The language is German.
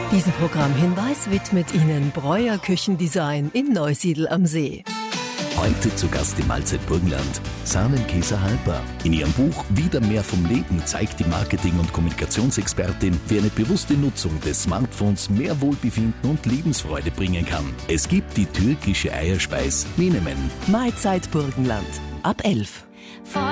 Diesen Programmhinweis widmet Ihnen Breuer Küchendesign in Neusiedl am See. Heute zu Gast im Mahlzeit Burgenland Sahnenkäser Halper. In ihrem Buch Wieder mehr vom Leben zeigt die Marketing- und Kommunikationsexpertin, wie eine bewusste Nutzung des Smartphones mehr Wohlbefinden und Lebensfreude bringen kann. Es gibt die türkische Eierspeis Menemen. Mahlzeit Burgenland ab 11.